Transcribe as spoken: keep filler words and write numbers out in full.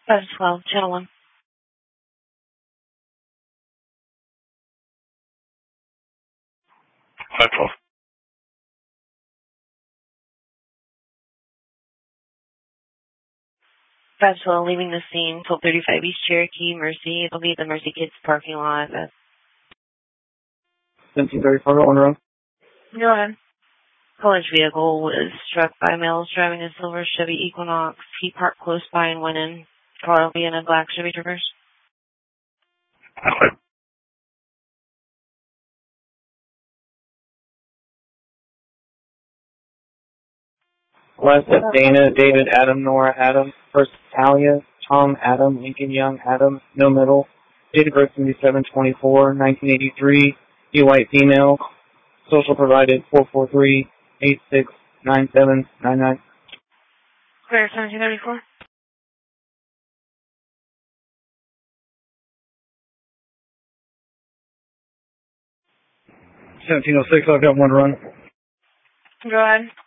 five twelve, channel one. five twelve. five twelve, leaving the scene, twelve thirty-five East Cherokee, Mercy. It'll be the Mercy Kids parking lot. seventeen thirty-four, on the road. Go ahead. College vehicle was struck by males driving a silver Chevy Equinox. He parked close by and went in. Car will be in a black Chevy Traverse. Okay. Last up, Dana, David, Adam, Nora, Adam. First, Talia, Tom, Adam, Lincoln, Young, Adam, no middle. Date of birth, seventy-seven twenty-four, nineteen eighty-three. Be white female. Social provided, four four three, eight six nine seven nine nine. Clear, seventeen thirty-four. seventeen oh six, I've got one run. Go ahead.